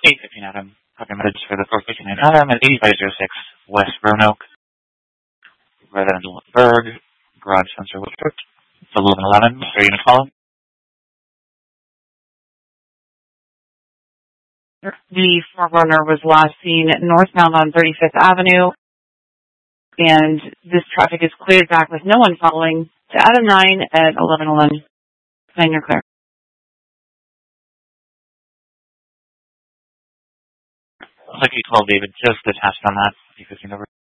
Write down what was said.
815 Adam. Copy message for the 459 Adam at 8506 West Roanoke, Residential Berg, Garage Sensor Woodford. It's 1111. Are you going to call him? The Forerunner was last seen northbound on 35th Avenue, and this traffic is cleared back with no one following to Adam 9 at 1111. 9, you're clear. Looks like you called David just attached on that. If you could over.